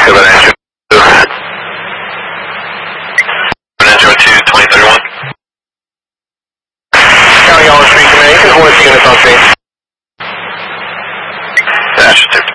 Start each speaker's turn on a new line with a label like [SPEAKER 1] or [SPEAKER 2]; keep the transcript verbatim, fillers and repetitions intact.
[SPEAKER 1] seven nine two. seven nine zero two, twenty thirty-one. County Yellow Street Command, you can hold the units on scene. Dash two.